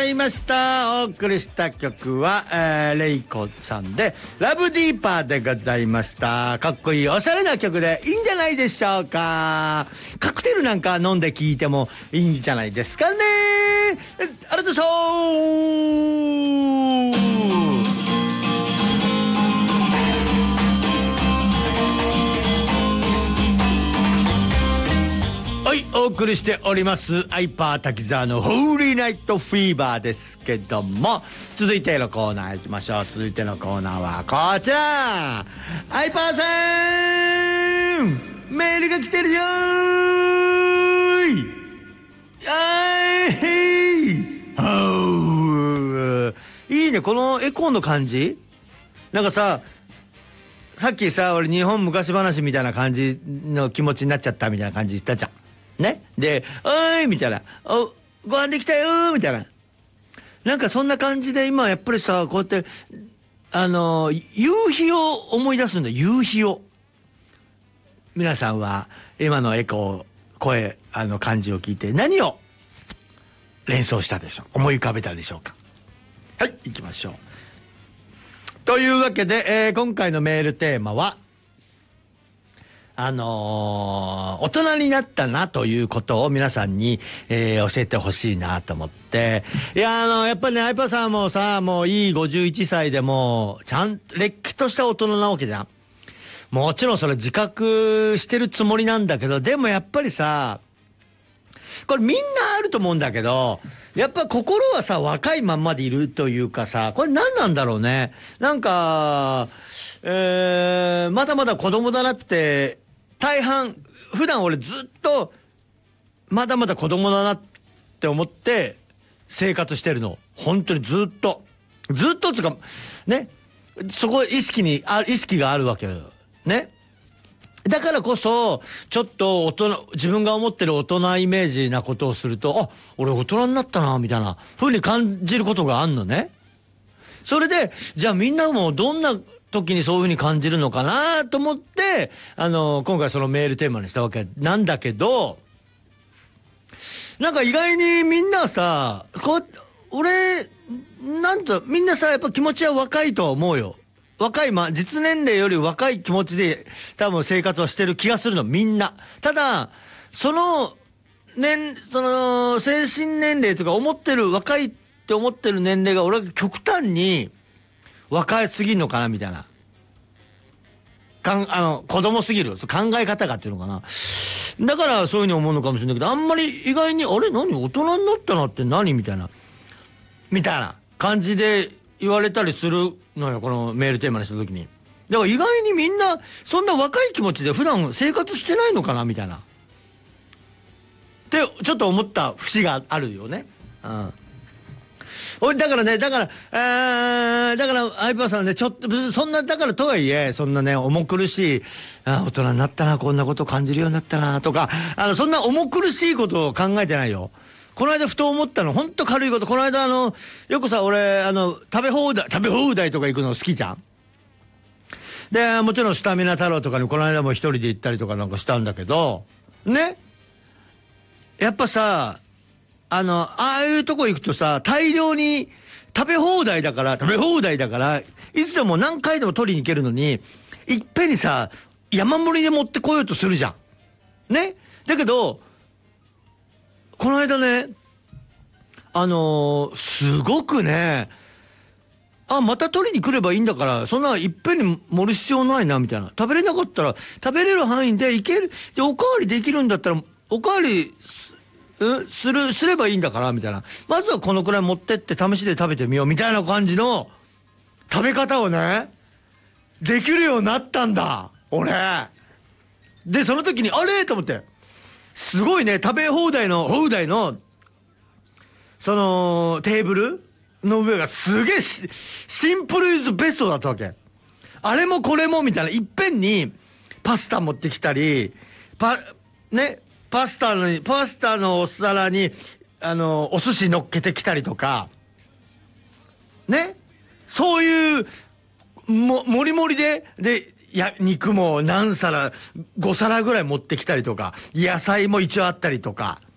ざいました。お送りした曲は、レイコさんでラブディーパーでございました。かっこいいおしゃれな曲でいいんじゃないでしょうか。カクテルなんか飲んで聴いてもいいんじゃないですかね。ありがとうございました。はい、お送りしておりますアイパー滝沢のホーリーナイトフィーバーですけども、続いてのコーナー行きましょう。続いてのコーナーはこちら。アイパーさん、メールが来てるよーい。いいね、このエコーの感じ。なんかさっきさ、俺日本昔話みたいな感じの気持ちになっちゃったみたいな感じ言ったじゃんね。で「おーい」みたいな「おご飯できたよ」みたいな、なんかそんな感じで今やっぱりさ、こうやって夕日を思い出すんだ。夕日を。皆さんは今のエコー声漢字を聞いて何を連想したでしょう、思い浮かべたでしょうか。はい、行きましょう。というわけで、今回のメールテーマは大人になったなということを皆さんに、教えてほしいなと思って。いややっぱりね、アイパさんもさ、もういい51歳でもちゃんとれっきとした大人なわけじゃん。もちろんそれ自覚してるつもりなんだけど、でもやっぱりさ、これみんなあると思うんだけど、やっぱ心はさ若いまんまでいるというかさ、これ何なんだろうね。なんかまだまだ子供だなって大半、普段俺ずっとまだまだ子供だなって思って生活してるの。本当にずっとつうかね、そこ意識があるわけよね。だからこそちょっと自分が思ってる大人イメージなことをすると、あ、俺大人になったなみたいな風に感じることがあんのね。それでじゃあみんなもどんな時にそういう風に感じるのかなと思って、今回そのメールテーマにしたわけなんだけど、なんか意外にみんなさ、俺なんとみんなさ、やっぱ気持ちは若いとは思うよ。若い、実年齢より若い気持ちで多分生活をしてる気がするの、みんな。ただその精神年齢とか若いって思ってる年齢が俺は極端に若すぎんのかなみたいな。子供すぎる考え方がっていうのかな。だからそういうふうに思うのかもしれないけど、あんまり意外にあれ何大人になったなって何みたいな感じで言われたりするのよ、このメールテーマにした時に。だから意外にみんなそんな若い気持ちで普段生活してないのかなみたいなってちょっと思った節があるよね。だからアイパーさんね、ちょっとそんな、だからとはいえそんなね重苦しい、大人になったな、こんなこと感じるようになったなとか、そんな重苦しいことを考えてないよ。この間ふと思ったの、ほんと軽いこと。この間よくさ、俺食べ放題とか行くの好きじゃん。でもちろんスタミナ太郎とかにこの間も一人で行ったりとかなんかしたんだけどね。やっぱさああいうとこ行くとさ、大量に食べ放題だからいつでも何回でも取りに行けるのに、いっぺんにさ山盛りで持ってこようとするじゃんね。だけどこの間ねすごくね、また取りに来ればいいんだから、そんないっぺんに盛る必要ないなみたいな。食べれなかったら食べれる範囲でいける。じゃあおかわりできるんだったらおかわりすればいいんだからみたいな。まずはこのくらい持ってって試しで食べてみようみたいな感じの食べ方をねできるようになったんだ俺。でその時にあれと思って、すごいね、食べ放題のそのテーブルの上がすげえシンプルイズベストだったわけ。あれもこれもみたいな、いっぺんにパスタ持ってきたり、パスタのお皿にお寿司乗っけてきたりとかね、そういうもりもりで肉も何皿5皿ぐらい持ってきたりとか、野菜も一応あったりとか